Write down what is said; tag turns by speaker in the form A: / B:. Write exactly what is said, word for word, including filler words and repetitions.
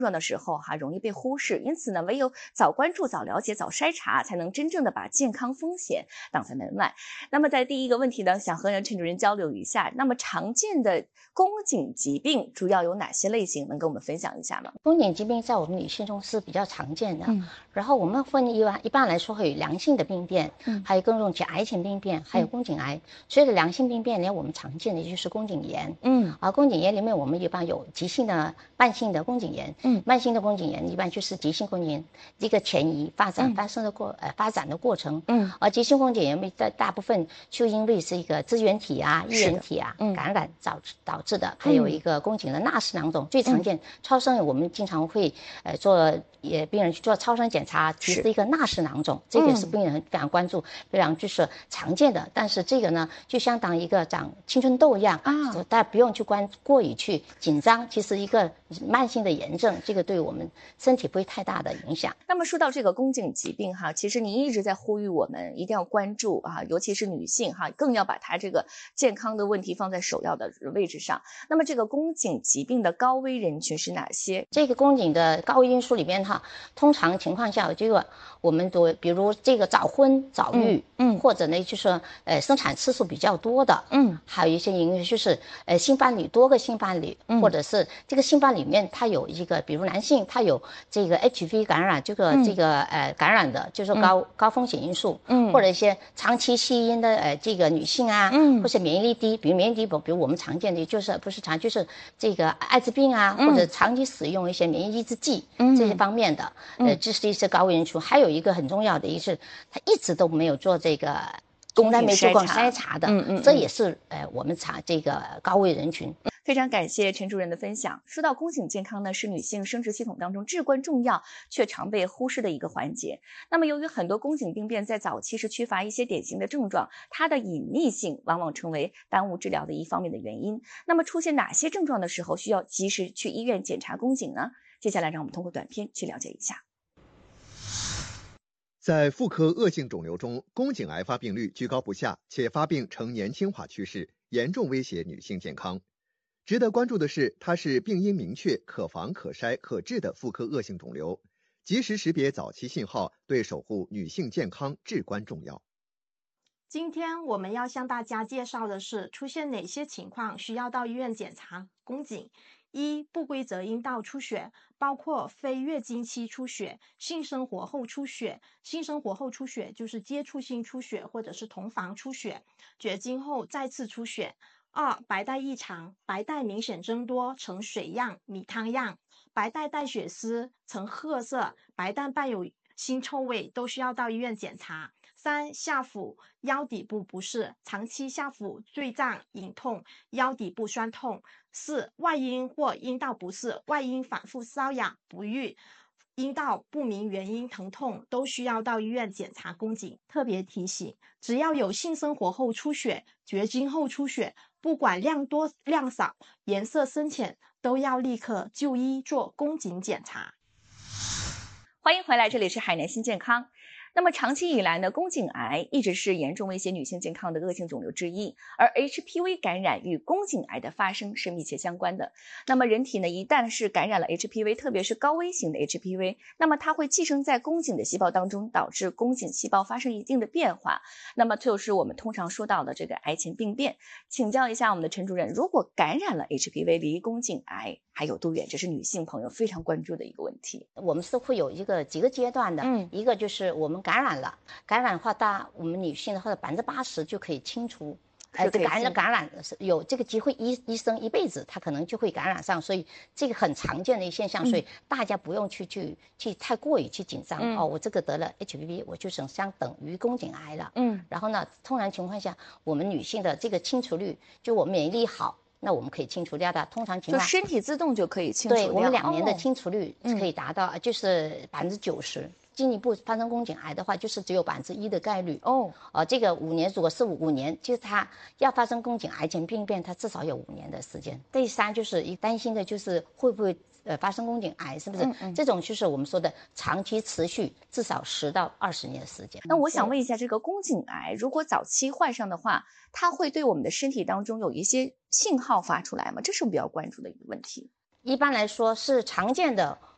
A: 状的时候哈、啊，容易被忽视，因此呢，唯有早关注、早了解、早筛查，才能真正的把健康风险挡在门外。那么在第一个问题呢，想和陈主任交流一下，那么常见的宫颈疾病主要有哪些类型，能跟我们分享一下吗？
B: 宫颈疾病在我们女性中是比较常见的，
A: 嗯，
B: 然后我们分一般一般来说会有良性的病变，嗯，还有更重癌前病变，还有宫颈癌。嗯、所有的良性病变呢，我们常见的就是宫颈炎，嗯，而宫颈炎里面我们一般有急性的、慢性的宫颈炎，嗯，慢性的宫颈炎一般就是急性宫颈炎一个前移发展、嗯、发生的过呃发展的过程，嗯，而急性宫颈炎大大部分就因为是一个支原体啊、衣原体啊、嗯、感染导致导致的，还有一个宫颈的纳氏囊肿、嗯、最常见，超声我们经常会呃做也病人去做超声检查，提示一个纳氏囊肿，这个是病人非常关注、非常就是常见的。但是这个呢，就相当于一个长青春痘一样啊，大家不用去关过于去紧张。其实一个慢性的炎症，这个对我们身体不会太大的影响。
A: 那么说到这个宫颈疾病哈，其实您一直在呼吁我们一定要关注啊，尤其是女性哈，更要把它这个健康的问题放在首要的位置上。那么这个宫颈疾病的高危人群是哪些？
B: 这个宫颈的高危因素里面哈，通常情况下，这个我们都比如这个早婚早育，嗯，嗯或者呢就是呃生产次数比较多的，嗯，还有一些因为就是呃性伴侣多个性伴侣，嗯、或者是这个性伴里面他有一个，比如男性他有这个 H P V 感染，这个、嗯、这个呃感染的，就是高、嗯、高风险因素，嗯，或者一些长期吸烟的呃这个女性啊，嗯，或是免疫力低，比如免疫力低，比如我们常见的就是不是常就是这个艾滋病啊，嗯、或者长期使用一些免疫抑制剂，嗯，这些方面的，呃，这是一些高危人群。还有一个很重要的，一是他一直都没有做这个。从来没做过筛查的，嗯嗯，这也是呃我们查这个高危人群。
A: 非常感谢陈主任的分享。说到宫颈健康呢，是女性生殖系统当中至关重要却常被忽视的一个环节。那么由于很多宫颈病变在早期是缺乏一些典型的症状，它的隐匿性往往成为耽误治疗的一方面的原因。那么出现哪些症状的时候需要及时去医院检查宫颈呢？接下来让我们通过短片去了解一下。
C: 在妇科恶性肿瘤中，宫颈癌发病率居高不下，且发病呈年轻化趋势，严重威胁女性健康。值得关注的是，它是病因明确、可防可筛可治的妇科恶性肿瘤，及时识别早期信号对守护女性健康至关重要。
D: 今天我们要向大家介绍的是出现哪些情况需要到医院检查宫颈。一、不规则阴道出血，包括非月经期出血、性生活后出血。性生活后出血就是接触性出血或者是同房出血，绝经后再次出血。二、白带异常，白带明显增多，呈水样、米汤样，白带带血丝，呈褐色，白带伴有腥臭味，都需要到医院检查。三、下腹、腰底部不适，长期下腹坠胀、隐痛，腰底部酸痛。四、外阴或阴道不适，外阴反复瘙痒不愈，阴道不明原因疼痛，都需要到医院检查宫颈。特别提醒，只要有性生活后出血、绝经后出血，不管量多量少、颜色深浅，都要立刻就医做宫颈检查。
A: 欢迎回来，这里是海南新健康。那么长期以来呢，宫颈癌一直是严重威胁女性健康的恶性肿瘤之一，而 H P V 感染与宫颈癌的发生是密切相关的。那么人体呢，一旦是感染了 H P V， 特别是高危型的 H P V， 那么它会寄生在宫颈的细胞当中，导致宫颈细胞发生一定的变化。那么就是我们通常说到的这个癌前病变。请教一下我们的陈主任，如果感染了 H P V， 离宫颈癌还有多远？这是女性朋友非常关注的一个问题。
B: 我们是会有一个几个阶段的，嗯，一个就是我们感染了，感染的话，大我们女性的话，百分之八十就可以清除。呃，这个感染感染有这个机会，医医生一辈子他可能就会感染上，所以这个很常见的一现象，所以大家不用去去去太过于去紧张、嗯、哦，我这个得了 H P V， 我就相相等于宫颈癌了。嗯，然后呢，通常情况下，我们女性的这个清除率，就我们免疫力好。那我们可以清除掉的，通常情况
A: 就身体自动就可以清除掉。
B: 对，我们两年的清除率可以达到、哦、就是百分之九十。进一步发生宫颈癌的话，就是只有百分之一的概率哦。呃，这个五年如果是五年，就是它要发生宫颈癌前病变，它至少有五年的时间。第三就是一担心的就是会不会呃发生宫颈癌，是不是？嗯嗯，这种就是我们说的长期持续至少十到二十年的时间。
A: 那我想问一下，这个宫颈癌如果早期患上的话，它会对我们的身体当中有一些信号发出来吗？这是我们比较关注的一个问题。
B: 一般来说是常见的